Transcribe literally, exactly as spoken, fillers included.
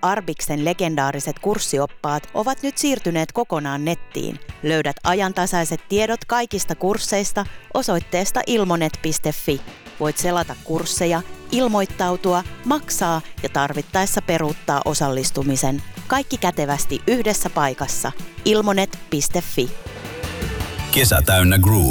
Arbiksen legendaariset kurssioppaat ovat nyt siirtyneet kokonaan nettiin. Löydät ajantasaiset tiedot kaikista kursseista osoitteesta ilmonet piste fi. Voit selata kursseja, ilmoittautua, maksaa ja tarvittaessa peruuttaa osallistumisen. Kaikki kätevästi yhdessä paikassa. ilmonet piste fi. Kesä täynnä groove.